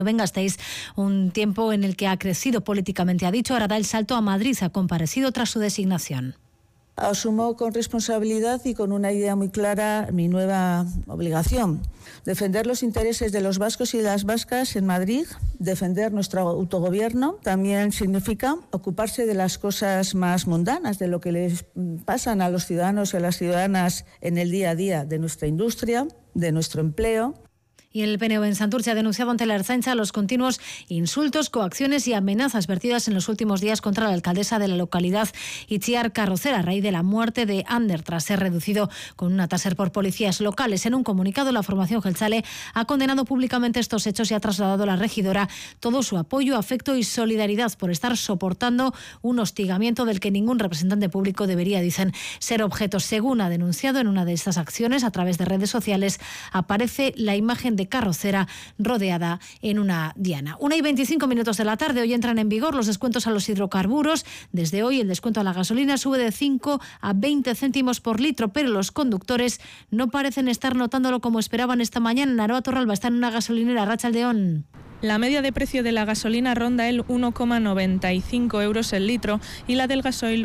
En Gasteiz, un tiempo en el que ha crecido políticamente, ha dicho, ahora da el salto a Madrid, ha comparecido tras su designación. Asumo con responsabilidad y con una idea muy clara mi nueva obligación: defender los intereses de los vascos y de las vascas en Madrid, defender nuestro autogobierno. También significa ocuparse de las cosas más mundanas, de lo que les pasan a los ciudadanos y a las ciudadanas en el día a día, de nuestra industria, de nuestro empleo. Y el PNV en Santurce ha denunciado ante la Ertzaintza los continuos insultos, coacciones y amenazas vertidas en los últimos días contra la alcaldesa de la localidad, Itziar Carrocera, a raíz de la muerte de Ander, tras ser reducido con una taser por policías locales. En un comunicado, la formación Jeltzale ha condenado públicamente estos hechos y ha trasladado a la regidora todo su apoyo, afecto y solidaridad por estar soportando un hostigamiento del que ningún representante público debería, dicen, ser objeto. Según ha denunciado, en una de estas acciones, a través de redes sociales, aparece la imagen de Carrocera rodeada en una diana. 1:25 de la tarde. Hoy entran en vigor los descuentos a los hidrocarburos. Desde hoy el descuento a la gasolina sube de 5 a 20 céntimos por litro, pero los conductores no parecen estar notándolo como esperaban esta mañana. Naroa Torralba está en una gasolinera. Arratsaldeón. La media de precio de la gasolina ronda el 1,95 euros el litro y la del gasoil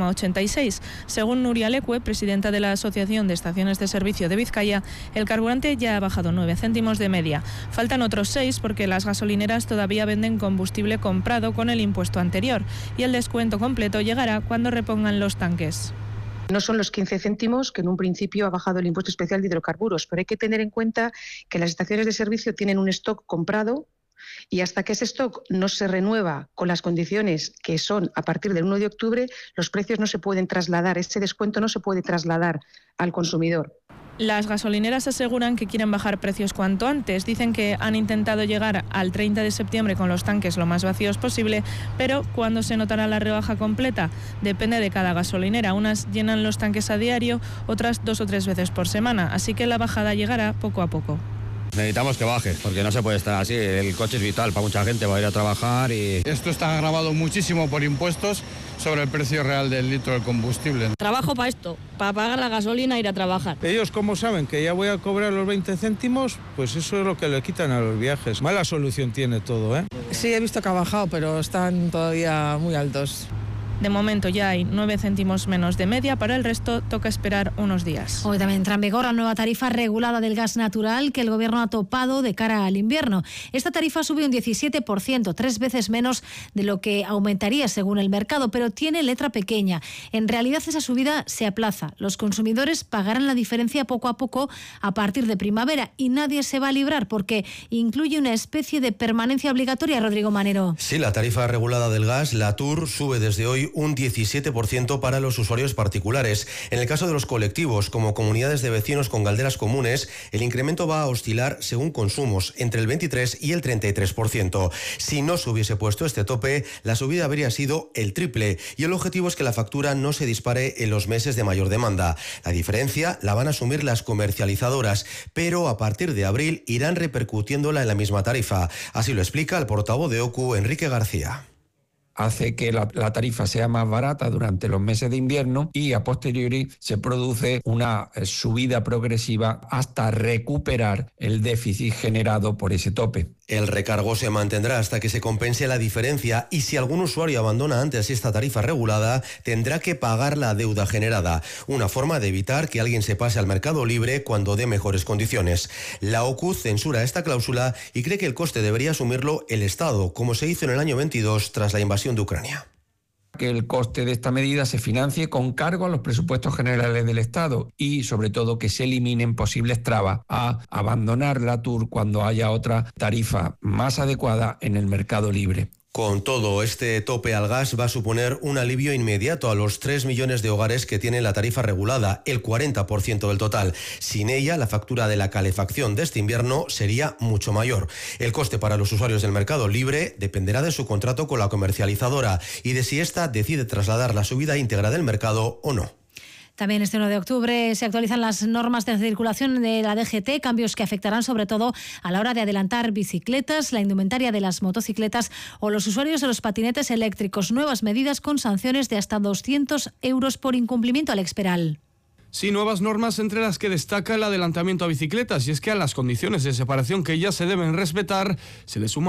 1,86. Según Nuria Lecue, presidenta de la Asociación de Estaciones de Servicio de Vizcaya, el carburante ya ha bajado 9 céntimos de media. Faltan otros 6 porque las gasolineras todavía venden combustible comprado con el impuesto anterior y el descuento completo llegará cuando repongan los tanques. No son los 15 céntimos que en un principio ha bajado el impuesto especial de hidrocarburos, pero hay que tener en cuenta que las estaciones de servicio tienen un stock comprado y hasta que ese stock no se renueva con las condiciones que son a partir del 1 de octubre, los precios no se pueden trasladar, ese descuento no se puede trasladar al consumidor. Las gasolineras aseguran que quieren bajar precios cuanto antes. Dicen que han intentado llegar al 30 de septiembre con los tanques lo más vacíos posible, pero ¿cuándo se notará la rebaja completa? Depende de cada gasolinera. Unas llenan los tanques a diario, otras 2 o 3 veces por semana, así que la bajada llegará poco a poco. Necesitamos que baje, porque no se puede estar así. El coche es vital para mucha gente, va a ir a trabajar y... Esto está agravado muchísimo por impuestos sobre el precio real del litro del combustible. Trabajo para esto, para pagar la gasolina e ir a trabajar. Ellos, como saben que ya voy a cobrar los 20 céntimos, pues eso es lo que le quitan a los viajes. Mala solución tiene todo, ¿eh? Sí, he visto que ha bajado, pero están todavía muy altos. De momento ya hay 9 céntimos menos de media, para el resto toca esperar unos días. Hoy también entra en vigor la nueva tarifa regulada del gas natural que el Gobierno ha topado de cara al invierno. Esta tarifa sube un 17%, 3 veces menos de lo que aumentaría según el mercado, pero tiene letra pequeña. En realidad esa subida se aplaza. Los consumidores pagarán la diferencia poco a poco a partir de primavera y nadie se va a librar porque incluye una especie de permanencia obligatoria. Rodrigo Manero. Sí, la tarifa regulada del gas, la TUR, sube desde hoy un 17% para los usuarios particulares. En el caso de los colectivos, como comunidades de vecinos con galderas comunes, el incremento va a oscilar según consumos, entre el 23 y el 33%. Si no se hubiese puesto este tope, la subida habría sido el triple y el objetivo es que la factura no se dispare en los meses de mayor demanda. La diferencia la van a asumir las comercializadoras, pero a partir de abril irán repercutiéndola en la misma tarifa. Así lo explica el portavoz de OCU, Enrique García. Hace que la tarifa sea más barata durante los meses de invierno y a posteriori se produce una subida progresiva hasta recuperar el déficit generado por ese tope. El recargo se mantendrá hasta que se compense la diferencia y si algún usuario abandona antes esta tarifa regulada, tendrá que pagar la deuda generada, una forma de evitar que alguien se pase al mercado libre cuando dé mejores condiciones. La OCU censura esta cláusula y cree que el coste debería asumirlo el Estado, como se hizo en el año 22 tras la invasión de Ucrania. Que el coste de esta medida se financie con cargo a los presupuestos generales del Estado y, sobre todo, que se eliminen posibles trabas a abandonar la TUR cuando haya otra tarifa más adecuada en el mercado libre. Con todo, este tope al gas va a suponer un alivio inmediato a los 3 millones de hogares que tienen la tarifa regulada, el 40% del total. Sin ella, la factura de la calefacción de este invierno sería mucho mayor. El coste para los usuarios del mercado libre dependerá de su contrato con la comercializadora y de si ésta decide trasladar la subida íntegra del mercado o no. También este 1 de octubre se actualizan las normas de circulación de la DGT, cambios que afectarán sobre todo a la hora de adelantar bicicletas, la indumentaria de las motocicletas o los usuarios de los patinetes eléctricos. Nuevas medidas con sanciones de hasta 200 euros por incumplimiento. Alex Peral. Sí, nuevas normas entre las que destaca el adelantamiento a bicicletas, y es que a las condiciones de separación que ya se deben respetar se le suma